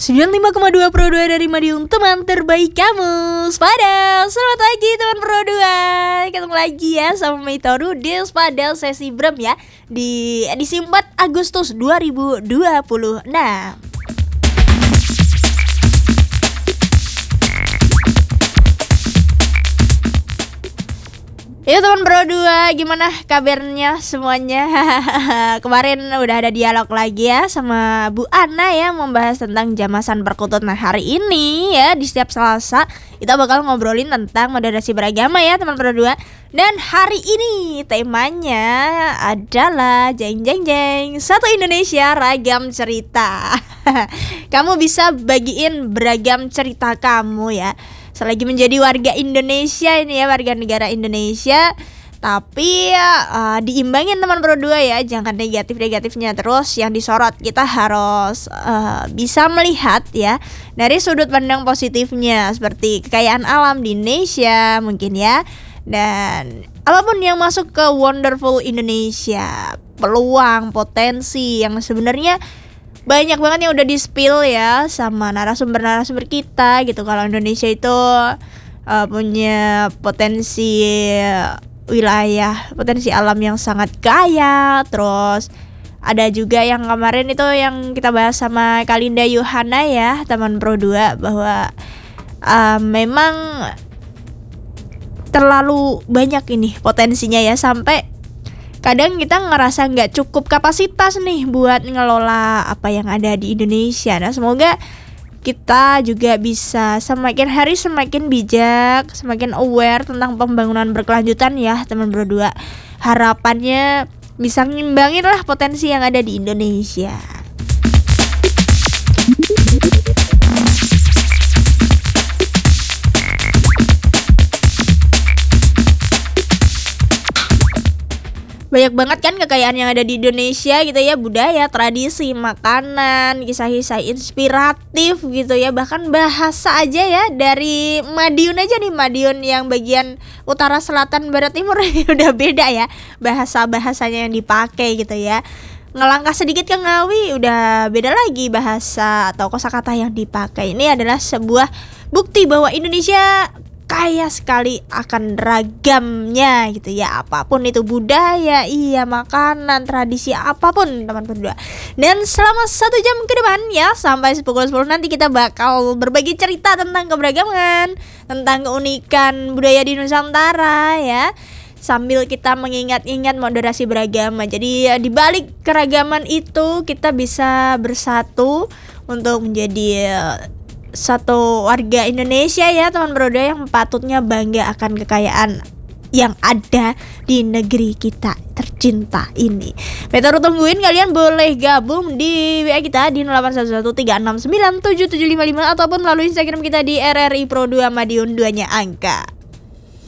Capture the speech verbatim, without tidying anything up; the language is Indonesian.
sembilan puluh lima koma dua Pro dua dari Madiun, teman terbaik kamu. Spada, selamat pagi teman Pro dua. Ketemu lagi ya sama Mitoru di Spada sesi Brem ya, di edisi empat Agustus dua ribu dua puluh enam. Ya teman Pro dua, gimana kabarnya semuanya? Kemarin udah ada dialog lagi ya sama Bu Ana ya, membahas tentang jamasan perkutut. Nah hari ini ya, di setiap Selasa kita bakal ngobrolin tentang moderasi beragama ya teman Pro dua. Dan hari ini temanya adalah jeng jeng jeng Satu Indonesia Ragam Cerita. Kamu bisa bagiin beragam cerita kamu ya, selagi menjadi warga Indonesia ini ya, warga negara Indonesia. Tapi uh, diimbangin teman Pro dua ya, jangan negatif-negatifnya terus yang disorot. Kita harus uh, bisa melihat ya dari sudut pandang positifnya, seperti kekayaan alam di Indonesia mungkin ya. Dan apapun yang masuk ke Wonderful Indonesia, peluang, potensi yang sebenarnya banyak banget yang udah di-spill ya sama narasumber-narasumber kita gitu. Kalau Indonesia itu uh, punya potensi wilayah, potensi alam yang sangat kaya. Terus ada juga yang kemarin itu yang kita bahas sama Kalinda Yuhana ya teman Pro dua, bahwa uh, memang terlalu banyak ini potensinya ya, sampai kadang kita ngerasa nggak cukup kapasitas nih buat ngelola apa yang ada di Indonesia. Nah semoga kita juga bisa semakin hari semakin bijak, semakin aware tentang pembangunan berkelanjutan ya teman Pro dua. Harapannya bisa ngimbangin lah potensi yang ada di Indonesia. Banyak banget kan kekayaan yang ada di Indonesia gitu ya, budaya, tradisi, makanan, kisah-kisah inspiratif gitu ya. Bahkan bahasa aja ya, dari Madiun aja nih, Madiun yang bagian utara, selatan, barat, timur udah beda ya bahasa-bahasanya yang dipakai gitu ya. Ngelangkah sedikit ke Ngawi udah beda lagi bahasa atau kosakata yang dipakai. Ini adalah sebuah bukti bahwa Indonesia kaya sekali akan ragamnya gitu ya, apapun itu budaya, iya makanan, tradisi, apapun teman berdua. Dan selama satu jam ke depan ya, sampai pukul sepuluh nanti kita bakal berbagi cerita tentang keberagaman, tentang keunikan budaya di Nusantara ya, sambil kita mengingat-ingat moderasi beragama. Jadi di balik keragaman itu kita bisa bersatu untuk menjadi satu warga Indonesia ya teman Pro dua, yang patutnya bangga akan kekayaan yang ada di negeri kita tercinta ini. Metoru tungguin, kalian boleh gabung di W A kita di nol delapan satu satu tiga enam sembilan tujuh tujuh lima lima ataupun melalui Instagram kita di R R I Pro dua Madiun, duanya angka.